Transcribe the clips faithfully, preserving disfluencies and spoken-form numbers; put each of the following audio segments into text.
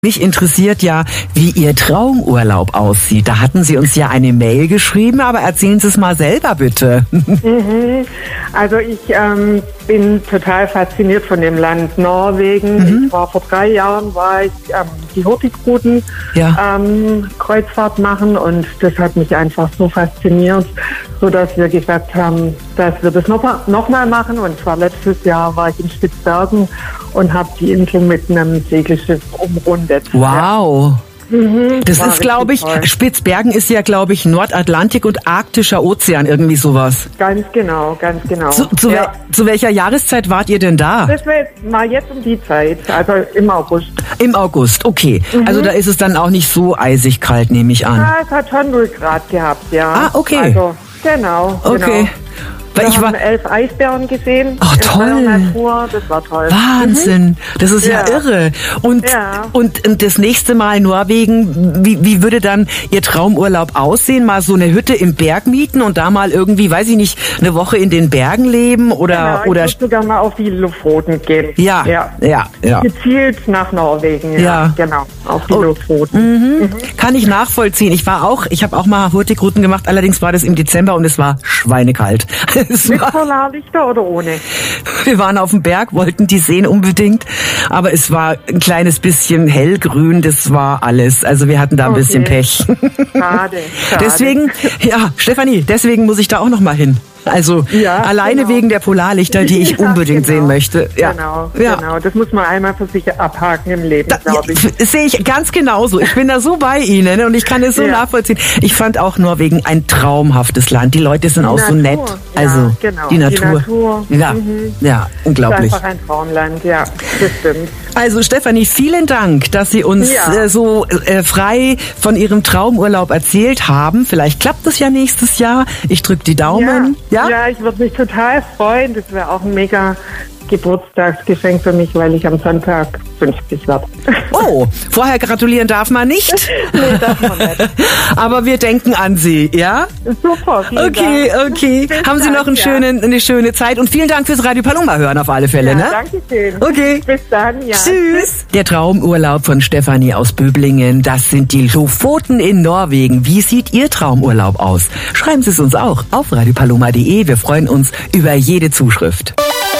Mich interessiert ja, wie Ihr Traumurlaub aussieht. Da hatten Sie uns ja eine Mail geschrieben, aber erzählen Sie es mal selber bitte. Mhm. Also ich ähm, bin total fasziniert von dem Land Norwegen. Mhm. Ich war vor drei Jahren, war ich ähm, die Hurtigruten Ja. ähm, Kreuzfahrt machen und das hat mich einfach so fasziniert, sodass wir gesagt haben, dass wir das noch, noch mal machen. Und zwar letztes Jahr war ich in Spitzbergen und habe die Insel mit einem Segelschiff umrundet. Wow. Mhm, Das war ist, glaube ich, richtig toll. Spitzbergen ist ja, glaube ich, Nordatlantik und arktischer Ozean, irgendwie sowas. Ganz genau, ganz genau. Zu, zu, ja. wel- zu welcher Jahreszeit wart ihr denn da? Das wäre jetzt mal jetzt um die Zeit, also im August. Im August, okay. Also da ist es dann auch nicht so eisig kalt, nehme ich an. Ja, es hat schon null Grad gehabt, ja. Ah, okay. Also, genau, Okay. genau. Weil Wir ich haben war, elf Eisbären gesehen. Ach, in toll. freier Natur. Das war toll. Wahnsinn, das ist ja, Ja. irre. Und, Ja. und, und das nächste Mal Norwegen, wie, wie würde dann Ihr Traumurlaub aussehen? Mal so eine Hütte im Berg mieten und da mal irgendwie, weiß ich nicht, eine Woche in den Bergen leben oder... Genau, ich oder würde sogar mal auf die Lofoten gehen. ja, ja. ja, ja. Gezielt nach Norwegen, ja. Ja. Genau, auf die Oh. Lofoten. Kann ich nachvollziehen. Ich war auch, ich habe auch mal Hurtigruten gemacht, allerdings war das im Dezember und es war schweinekalt. Es Mit war, Polarlichter oder ohne? wir waren auf dem Berg, wollten die sehen unbedingt, aber es war ein kleines bisschen hellgrün, das war alles. Also wir hatten da ein Okay. bisschen Pech. Schade, schade. Deswegen, ja, Stefanie, deswegen muss ich da auch noch mal hin. Also Ja, alleine genau. wegen der Polarlichter, die ich Ja, unbedingt genau. sehen möchte. Ja. Genau, Ja. genau. Das muss man einmal für sich abhaken im Leben, Da, glaube ich. ja, das sehe ich ganz genauso. Ich bin da so bei Ihnen und ich kann es so Ja. nachvollziehen. Ich fand auch Norwegen ein traumhaftes Land. Die Leute sind auch so Natur. nett. Ja, Also genau. die Die Natur. Natur. Ja, Mhm. ja, Das ist unglaublich. einfach ein Traumland, ja. Das stimmt. Also Stefanie, vielen Dank, dass Sie uns Ja. äh, so äh, frei von Ihrem Traumurlaub erzählt haben. Vielleicht klappt es ja nächstes Jahr. Ich drücke die Daumen. Ja, ja ich würde mich total freuen. Das wäre auch ein mega Geburtstagsgeschenk für mich, weil ich am Sonntag fünfzig werde. Oh, vorher gratulieren darf man nicht. Nee, darf man nicht. Aber wir denken an Sie, ja? Super, vielen Okay, Dank. okay. Bis Haben Sie dann, noch einen ja. schönen, eine schöne Zeit und vielen Dank fürs Radio Paloma hören auf alle Fälle, Ja, ne? danke schön. Okay. Bis dann, ja. Tschüss. Der Traumurlaub von Stefanie aus Böblingen, das sind die Lofoten in Norwegen. Wie sieht Ihr Traumurlaub aus? Schreiben Sie es uns auch auf radio paloma punkt de. Wir freuen uns über jede Zuschrift.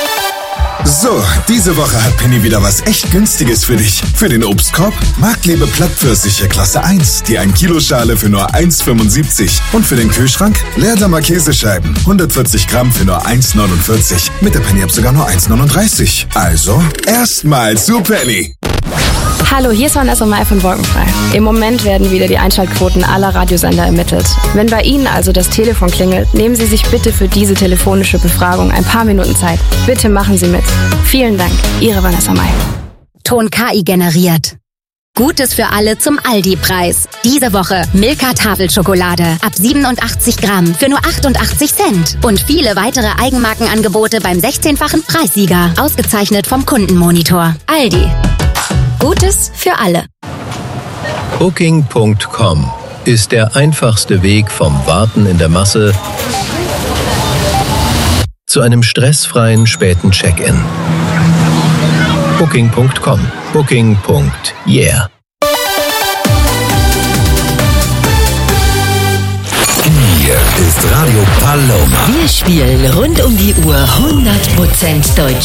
So, diese Woche hat Penny wieder was echt Günstiges für dich. Für den Obstkorb Marktlebe Plattpfirsiche Klasse eins, die ein Kilo Schale für nur eins fünfundsiebzig. Und für den Kühlschrank Leerdammer Käsescheiben, hundertvierzig Gramm für nur eins neunundvierzig. Mit der Penny-App sogar nur eins neununddreißig. Also, erstmal zu Penny. Hallo, hier ist Vanessa Mai von Wolkenfrei. Im Moment werden wieder die Einschaltquoten aller Radiosender ermittelt. Wenn bei Ihnen also das Telefon klingelt, nehmen Sie sich bitte für diese telefonische Befragung ein paar Minuten Zeit. Bitte machen Sie mit. Vielen Dank, Ihre Vanessa Mai. Ton K I generiert. Gutes für alle zum Aldi-Preis. Diese Woche Milka Tafelschokolade ab siebenundachtzig Gramm für nur achtundachtzig Cent. Und viele weitere Eigenmarkenangebote beim sechzehnfachen Preissieger. Ausgezeichnet vom Kundenmonitor. Aldi. Gutes für alle. Booking Punkt com ist der einfachste Weg vom Warten in der Masse zu einem stressfreien späten Check-in. Booking Punkt com. Booking. Yeah. Hier ist Radio Paloma. Wir spielen rund um die Uhr hundert Prozent Deutsch.